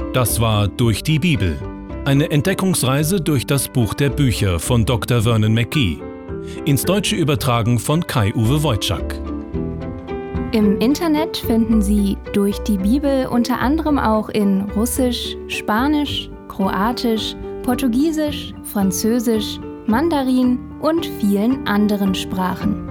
Das war Durch die Bibel. Eine Entdeckungsreise durch das Buch der Bücher von Dr. Vernon McGee. Ins Deutsche übertragen von Kai-Uwe Wojczak. Im Internet finden Sie Durch die Bibel unter anderem auch in Russisch, Spanisch, Kroatisch, Portugiesisch, Französisch, Mandarin und vielen anderen Sprachen.